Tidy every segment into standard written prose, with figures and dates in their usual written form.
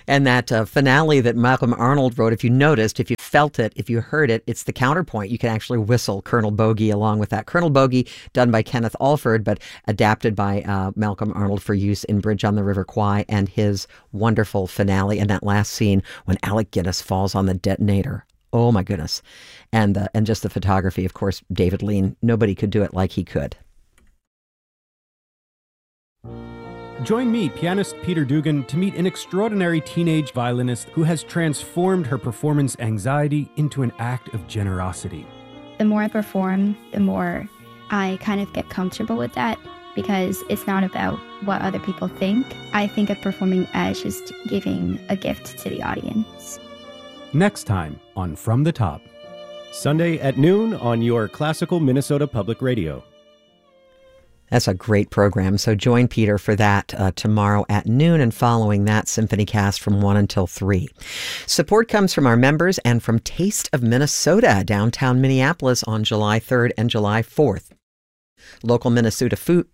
And that finale that Malcolm Arnold wrote, if you noticed, if you felt it, if you heard it, it's the counterpoint. You can actually whistle Colonel Bogey along with that. Colonel Bogey, done by Kenneth Alford, but adapted by Malcolm Arnold for use in Bridge on the River Kwai, and his wonderful finale and that last scene when Alec Guinness falls on the detonator. Oh my goodness. And just the photography, of course, David Lean. Nobody could do it like he could. Join me, pianist Peter Dugan, to meet an extraordinary teenage violinist who has transformed her performance anxiety into an act of generosity. The more I perform, the more I kind of get comfortable with that, because it's not about what other people think. I think of performing as just giving a gift to the audience. Next time on From the Top. Sunday at noon on your classical Minnesota Public Radio. That's a great program. So join Peter for that tomorrow at noon, and following that, Symphony Cast from 1 until 3. Support comes from our members and from Taste of Minnesota, downtown Minneapolis, on July 3rd and July 4th. Local Minnesota food,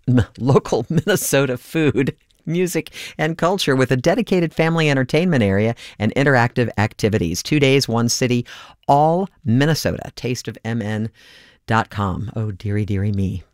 music, and culture with a dedicated family entertainment area and interactive activities. 2 days, one city, all Minnesota. tasteofmn.com. Oh, dearie, dearie me.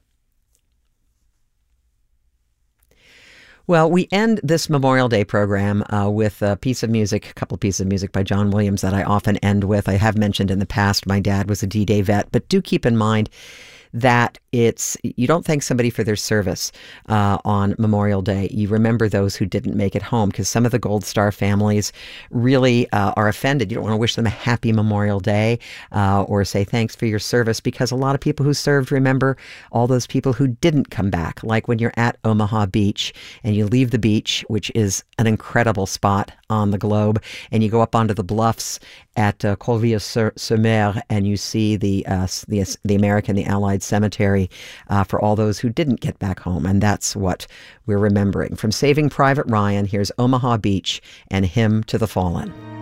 Well, we end this Memorial Day program with a piece of music, a couple of pieces of music by John Williams that I often end with. I have mentioned in the past my dad was a D-Day vet, but do keep in mind that you don't thank somebody for their service on Memorial Day. You remember those who didn't make it home, because some of the Gold Star families really are offended. You don't want to wish them a happy Memorial Day or say thanks for your service, because a lot of people who served remember all those people who didn't come back. Like when you're at Omaha Beach and you leave the beach, which is an incredible spot on the globe, and you go up onto the bluffs at Colville-sur-Mer, and you see the American, the Allied cemetery for all those who didn't get back home. And that's what we're remembering. From Saving Private Ryan, here's Omaha Beach and Hymn to the Fallen.